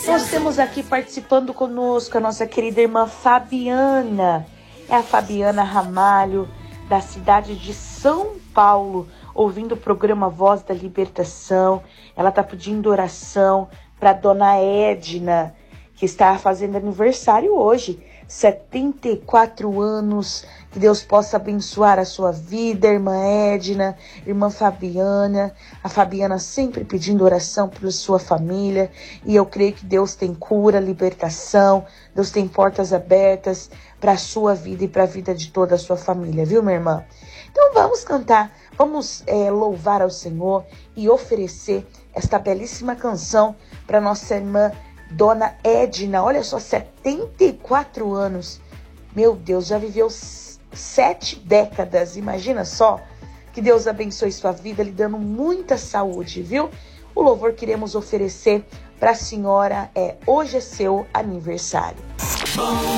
Nós temos aqui participando conosco a nossa querida irmã Fabiana. É a Fabiana Ramalho, da cidade de São Paulo, ouvindo o programa Voz da Libertação. Ela está pedindo oração para dona Edna, que está fazendo aniversário hoje, 74 anos. Que Deus possa abençoar a sua vida, irmã Edna, irmã Fabiana. A Fabiana sempre pedindo oração pela sua família. E eu creio que Deus tem cura, libertação. Deus tem portas abertas para a sua vida e para a vida de toda a sua família, viu, minha irmã? Então vamos cantar, vamos louvar ao Senhor e oferecer esta belíssima canção para nossa irmã Dona Edna. Olha só, 74 anos. Meu Deus, já viveu 7 décadas. Imagina só. Que Deus abençoe sua vida, lhe dando muita saúde, viu? O louvor que iremos oferecer para a senhora Hoje é seu aniversário.